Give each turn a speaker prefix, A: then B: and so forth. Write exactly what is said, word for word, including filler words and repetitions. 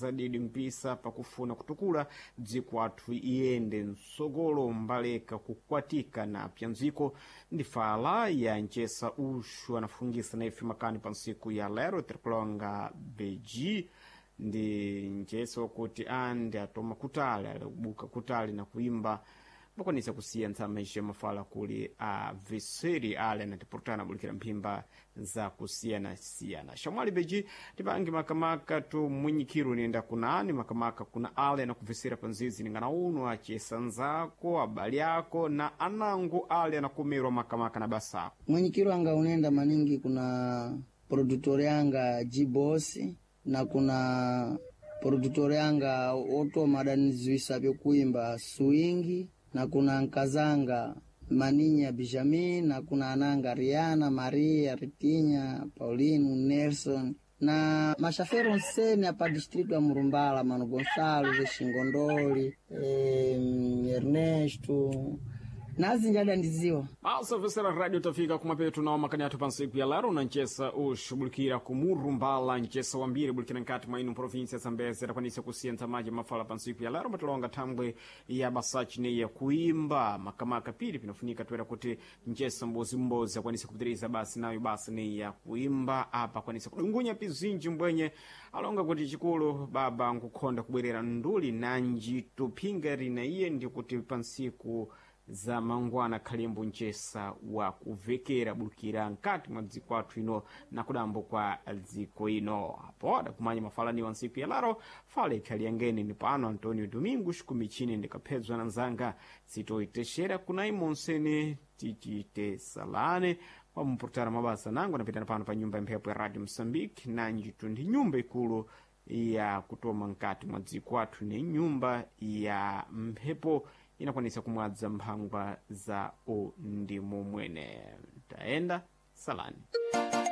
A: zadidi mpisa pakufuna kutukula dziko athu iyende msogolo mbaleka kukwatika na pyanziko ndi fala ya ncesa uxu anafungisa na ife makani pa nsiku ya lero trikulonga beji ndi ncesa wakuti ande atoma kutali alibuka kutali na kuimba bakwanisa kusiya ntsama ishe mafala kuli a veseri ale anatipurtana bulikira mphimba za kusiyana-siyana. Shamwali beji tipangi makamaka tu mwenyikiru nienda kunani makamaka kuna ale na kuvesera panzizi ningana uno achesa nzako abali yako na anangu ale anakumirwa makamaka na basako.
B: Mwenyikiru anga unenda maningi kuna produtori anga G-Boss na kuna produtori anga Oto Madanizwisa vyo kuimba Swingi na kuna nkazanga Maninya Benjamin na kuna ananga Rihanna, Maria, Ritinya, Paulino, Nelson na mashafero nsene hapa distrito ya Murumbala, Mano Gonçalo, Shingondoli, eh, Ernesto nazi njada ndiziwa.
A: Masa vesera radio tafika kumapetu na makani atu pansiku ya laro na nchesa ushubulikira kumurumbala nchesa wambiri bulikina nkati mainu provinsi ya Zambezi rakwanisa kusienta maji mafala pansiku ya laro matulonga tambwe ya basachi ne ya kuimba makamaka pili pinafunika tuwera kuti nchesa mbozi mbozi ya kwanisa kupitiriza basi nayo basi ne ya kuimba hapa kwanisa kudungunya pizinji mbwenye alonga kuti chikulu baba nkukonda kubwerera nduli na njitu pingari na iye ndi kuti pansiku za mangwana kalimbu nchesa wa kuvekera bulukira nkati mwa dziko athu ino na kudambo kwa dziko ino. Hapo adakumanya mafalani wa nsiku ya laro fale ikhali yangeni ni pano Antonio Domingos kumichini ndikapedzwa na nzanga sitoiteshera kuna imonsene tichite salane wa mpurtara mabasa nangu napitana pano pa nyumba mphepo ya Radio Msambiki na njitu ndi nyumba ikulu ya kutoma nkati mwa dziko athu ni nyumba ya mphepo inakwanisa kumwadza mphangwa za o ndimu mwene taenda salani.